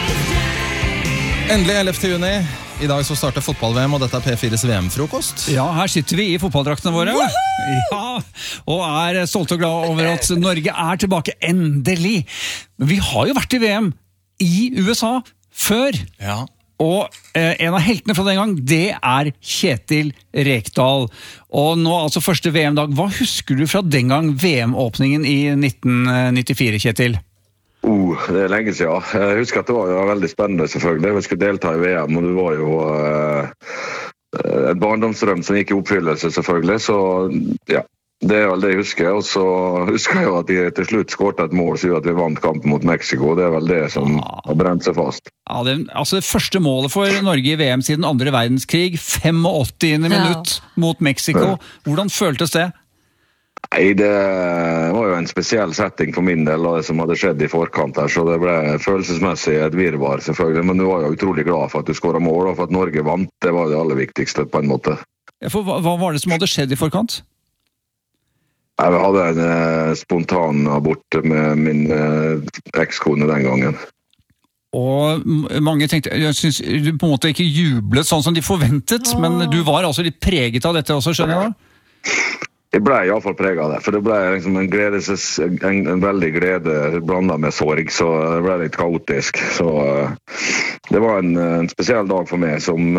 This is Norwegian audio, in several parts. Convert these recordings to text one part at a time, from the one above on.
Endelig 11. juni. I dag så starter fotball-VM, og dette er P4s VM-frokost. Ja, her sitter vi i fotballdraktene våre. Ja, og er stolte og glade over at Norge er tilbake, endelig. Men vi har jo vært i VM i USA før. Ja. Og en av heltene fra den gang, det er Kjetil Rekdal. Og nå altså første VM-dag. Hva husker du fra den gang VM-åpningen i 1994, Kjetil? Det er lenge siden. Jeg husker at det var jo veldig spennende selvfølgelig. Vi skulle delta i VM, og det var jo et barndomsdrøm som gikk i oppfyllelse selvfølgelig. Så ja, det er vel det jeg husker. Og så husker jeg jo at de til slutt skårte et mål, så gjorde at vi vant kampen mot Mexico. Det er vel det som har brent seg fast. Ja, det første målet for Norge i VM siden andre verdenskrig, 85. minutt mot Mexico. Hvordan føltes det? Nei, det var jo en spesiell setting for min del, det som hadde skjedd i forkant her, så det ble følelsesmessig et virvar selvfølgelig, men du var jo utrolig glad for at du skåret mål, og for at Norge vant, det var det aller viktigste på en måte. Ja, for hva var det som hadde skjedd i forkant? Nei, vi hadde en spontan abort med min ekskone den gangen. Og mange tenkte, jeg synes du på en måte ikke jublet sånn som de forventet, men du var altså litt preget av dette også, skjønner jeg da? Jeg ble i hvert fall preget av det, for det ble liksom en veldig glede blandet med sorg, så det ble litt kaotisk. Så det var en spesiell dag for meg som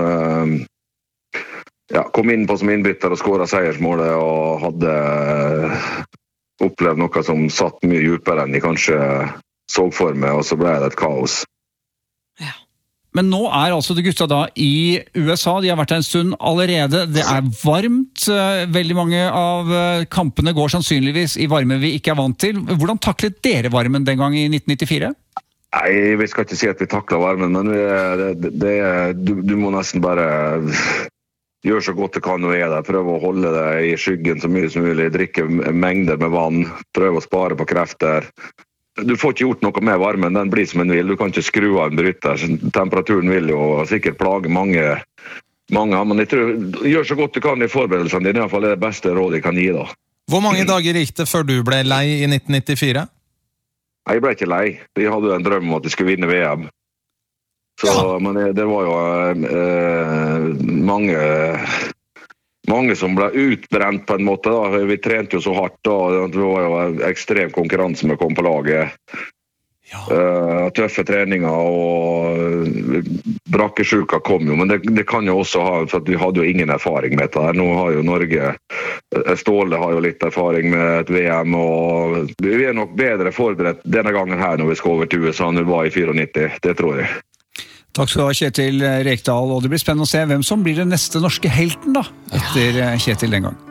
kom inn på som innbytter og skåret seiersmålet og hadde opplevd noe som satt mye dypere enn jeg kanskje så for meg, og så ble det et kaos. Ja. Men nå er altså de gutta da i USA, de har vært der en stund allerede, det er varmt, veldig mange av kampene går sannsynligvis i varme vi ikke er vant til. Hvordan taklet dere varmen den gang i 1994? Nei, vi skal ikke si at vi takler varmen, men du må nesten bare gjøre så godt du kan og er der, prøve å holde deg i skyggen så mye som mulig, drikke mengder med vann, prøve å spare på krefter. Du får ikke gjort noe med varmen, den blir som en vil. Du kan ikke skru av en bryter. Temperaturen vil jo sikkert plage mange, men jeg tror, gjør så godt du kan i forberedelsene. Det er i hvert fall det beste rådet jeg kan gi da. Hvor mange dager gikk det før du ble lei i 1994? Jeg ble ikke lei. Vi hadde en drøm om at vi skulle vinne VM. Så, men det var jo mange som ble utbrent på en måte da. Vi trente jo så hardt da, det var jo ekstrem konkurranse med å komme på laget. Tøffe treninger og brakkesjuka kom jo, men det kan jo også ha, for at vi hadde jo ingen erfaring med dette her. Nå har jo Norge, Ståle har jo litt erfaring med et VM, og vi er nok bedre forberedt denne gangen her når vi skal over til USA enn vi var i 94, det tror jeg. Takk skal du ha, Kjetil Rekdal, og det blir spennende å se hvem som blir den neste norske helten da, etter Kjetil den gang.